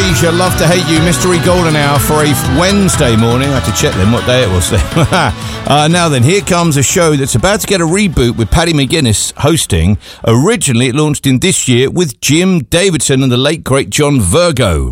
Erasure, Love to Hate You, Mystery Golden Hour for a Wednesday morning. I had to check then what day it was there. Now then, here comes a show that's about to get a reboot with Paddy McGuinness hosting. Originally, it launched in this year with Jim Davidson and the late, great John Virgo.